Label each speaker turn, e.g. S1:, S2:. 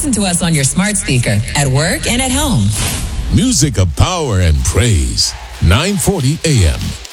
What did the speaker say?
S1: listen to us on your smart speaker at work and at home.
S2: Music of power and praise. 940 AM.